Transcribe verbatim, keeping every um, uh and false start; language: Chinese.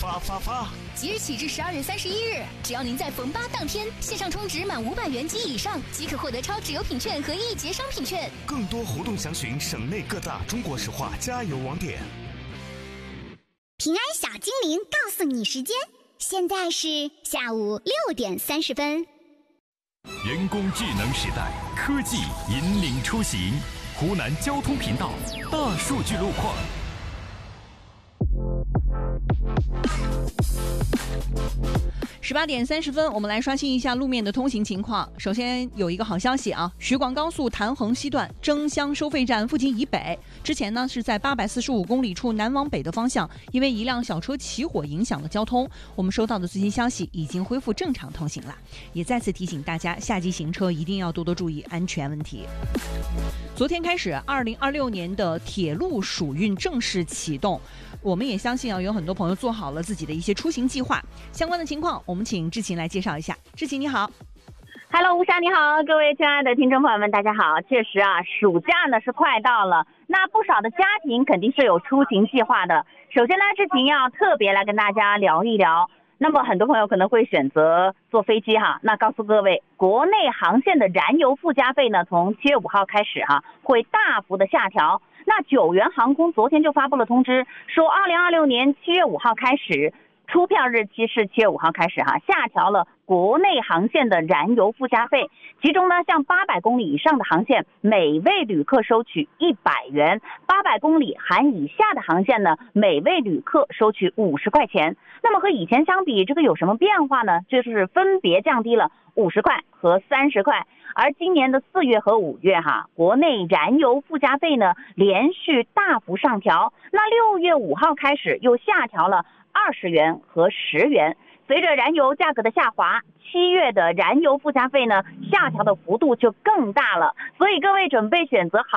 发发发！ 即日起至十二月三十一日，只要您在逢八当天线上充值满五百元及以上，即可获得超值油品券和一节商品券。 更多活动详询省内各大中国石化加油网点。 平安小精灵告诉你时间，现在是下午六点三十分。 人工智能时代，科技引领出行。湖南交通频道大数据路况。 十八点三十分，我们来刷新一下路面的通行情况。首先有一个好消息啊，徐广高速潭衡西段争乡收费站附近以北，之前呢是在八百四十五公里处南往北的方向，因为一辆小车起火影响了交通。我们收到的最新消息，已经恢复正常通行了。也再次提醒大家，夏季行车一定要多多注意安全问题。昨天开始，二零二六年的铁路暑运正式启动。我们也相信啊，有很多朋友做好了自己的一些出行计划。相关的情况，我们请志勤来介绍一下。志勤你好。 Hello， 吴莎你好，各位亲爱的听众朋友们，大家好。确实啊，暑假呢是快到了，那不少的家庭肯定是有出行计划的。首先呢，志勤要特别来跟大家聊一聊。那么很多朋友可能会选择坐飞机哈，那告诉各位，国内航线的燃油附加费呢，从七月五号开始哈，会大幅的下调。那九元航空昨天就发布了通知，说二零二六年七月五号开始，出票日期是七月五号开始哈，下调了国内航线的燃油附加费。其中呢，像八百公里以上的航线，每位旅客收取一百元；八百公里含以下的航线呢，每位旅客收取五十块钱。那么和以前相比，这个有什么变化呢？就是分别降低了五十块和三十块。而今年的四月和五月哈，国内燃油附加费呢连续大幅上调。那六月五号开始又下调了二十元和十元。随着燃油价格的下滑，七月的燃油附加费呢下调的幅度就更大了。所以各位准备选择好